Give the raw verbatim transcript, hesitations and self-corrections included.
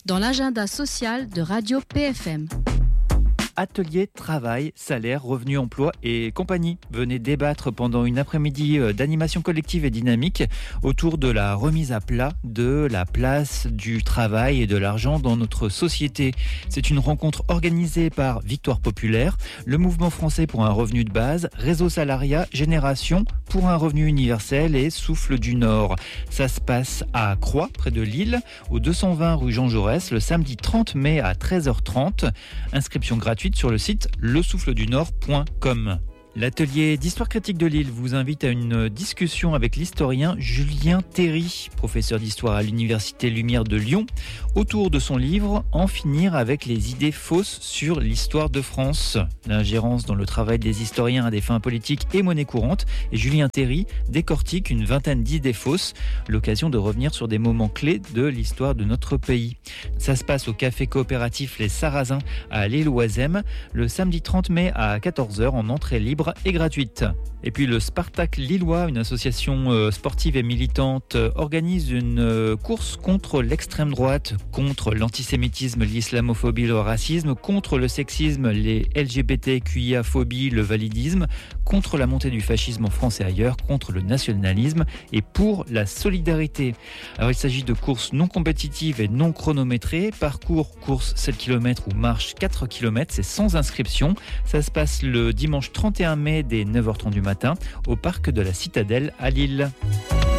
dans l'agenda social de Radio P F M. Atelier, travail, salaire, revenu, emploi et compagnie. Venez débattre pendant une après-midi d'animation collective et dynamique autour de la remise à plat de la place du travail et de l'argent dans notre société. C'est une rencontre organisée par Victoire Populaire, le Mouvement français pour un revenu de base, Réseau Salariat, Génération pour un revenu universel et Souffle du Nord. Ça se passe à Croix, près de Lille, au deux cent vingt rue Jean Jaurès, le samedi trente mai à treize heures trente. Inscription gratuite sur le site le souffle du nord point com. L'atelier d'histoire critique de Lille vous invite à une discussion avec l'historien Julien Théry, professeur d'histoire à l'Université Lumière de Lyon, autour de son livre « En finir avec les idées fausses sur l'histoire de France ». L'ingérence dans le travail des historiens à des fins politiques et monnaie courante. Et Julien Théry décortique une vingtaine d'idées fausses, l'occasion de revenir sur des moments clés de l'histoire de notre pays. Ça se passe au café coopératif Les Sarrasins à L'Île-Oisem, le samedi trente mai à quatorze heures en entrée libre et gratuite. Et puis le Spartak Lillois, une association sportive et militante, organise une course contre l'extrême droite, contre l'antisémitisme, l'islamophobie, le racisme, contre le sexisme, les L G B T Q I A-phobie, le validisme, contre la montée du fascisme en France et ailleurs, contre le nationalisme et pour la solidarité. Alors il s'agit de courses non compétitives et non chronométrées, parcours course sept kilomètres ou marche quatre kilomètres, c'est sans inscription. Ça se passe le dimanche trente et un mai dès neuf heures trente du matin au parc de la Citadelle à Lille.